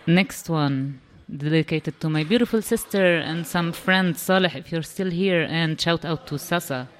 Next one, dedicated to my beautiful sister and some friends, Saleh, if you're still here, and shout out to Sasa.